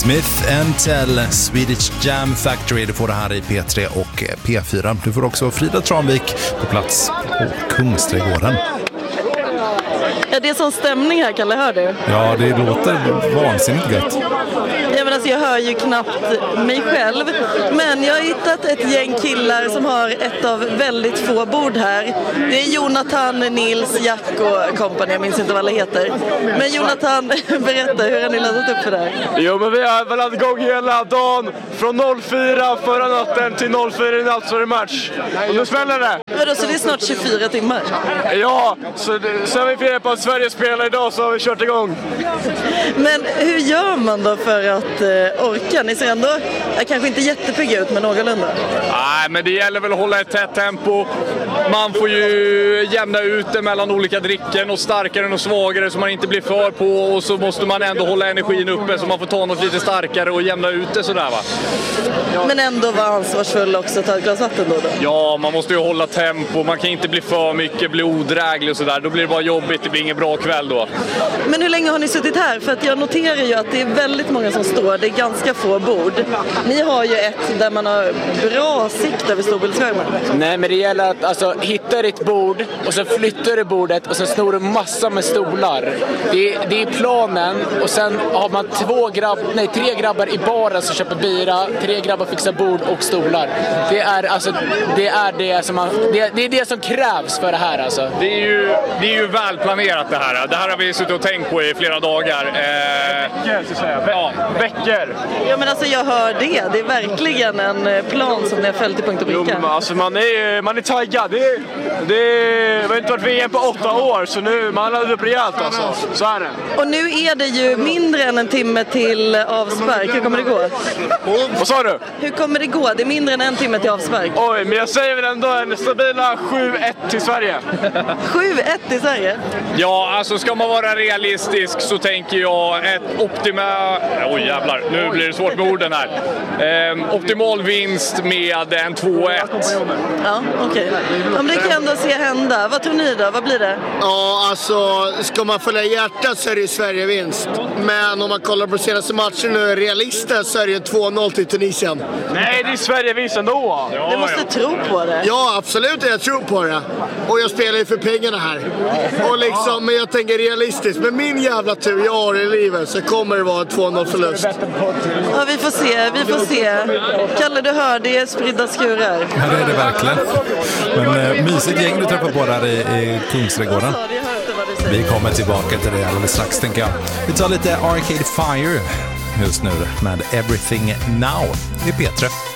Myth and Tell, Swedish Jam Factory. Du får det här i P3 och P4. Du får också Frida Tranvik på plats på Kungsträdgården. Ja, det är sån stämning här, Kalle, hör du? Ja, det låter vansinnigt gött. Ja, men alltså, jag hör ju knappt mig själv. Men jag har hittat ett gäng killar som har ett av väldigt få bord här. Det är Jonathan, Nils, Jack och company. Jag minns inte vad alla heter. Men Jonathan, berätta, hur har ni laddat upp för det här? Jo, men vi har väl haft igång hela dagen. Från 04 förra natten till 04 i natt, så är det match. Och nu smäller det. Vadå, så det är snart 24 timmar? Ja, så sen vi firar på att Sverige spelar idag så har vi kört igång. Men hur gör man då för att orka? Ni ser ändå, kanske inte jättepigga ut, men någorlunda. Nej, men det gäller väl att hålla ett tätt tempo. Man får ju jämna ut det mellan olika dricken, och starkare och svagare så man inte blir för på, och så måste man ändå hålla energin uppe så man får ta något lite starkare och jämna ut det sådär, va. Ja. Men ändå vara ansvarsfull också, ta ett glas vatten då? Ja, man måste ju hålla tempo, man kan inte bli för mycket, bli odräglig och sådär. Då blir det bara jobbigt, det blir ingen bra kväll då. Men hur länge har ni suttit här? För att jag noterar ju att det är väldigt många som står, det är ganska få bord. Ni har ju ett där man har bra sikt över storbildsskärmen. Nej, men det gäller att hitta ditt bord och så flyttar du bordet och så snor du massa med stolar. Det är planen, och sen har man tre grabbar i baren som köper bira, 3 grabbar fixar bord och stolar. Det är det som krävs för det här alltså. Det är ju välplanerat det här. Det här har vi suttit och tänkt på i flera dagar. Veckor, så att säga. Ja, veckor. Ja, men alltså jag hör det. Det är verkligen en plan som ni har följt i punkt och pricka. Jo, men alltså man är taggad. Vi har inte varit VM på 8 år, så nu man har upp rejält alltså. Så är det. Och nu är det ju mindre än en timme till avspark. Hur kommer det gå? Vad sa du? Hur kommer det gå? Det är mindre än en timme till avspark. Oj, men jag säger väl ändå en stabila 7-1 till Sverige. 7-1 till Sverige? Ja, alltså ska man vara realistisk så tänker jag ett oj jävlar, nu blir det svårt med orden här. Optimal vinst med en 2-1. Ja, okej. Om det kan ändå se hända. Vad tror ni då? Vad blir det? Ja, alltså ska man följa hjärtat så är det Sverige-vinst. Men om man kollar på senaste matchen nu, realistiskt så är det 2-0 till Tunisien. Nej, det är Sverige-vinst ändå. Du måste tro på det. Ja, absolut, jag tror på det. Och jag spelar ju för pengarna här. Och liksom, men jag tänker realistiskt. Men min jävla tur jag har i livet så kommer det vara en 2-0 förlust. Ja, vi får se. Kalle, du hör, det är spridda skurar. Ja, det är det verkligen. Men mysigt gäng du träffar på där i Kungsträdgården. Vi kommer tillbaka till det alldeles strax, tänker jag. Vi tar lite Arcade Fire just nu med Everything Now i P3.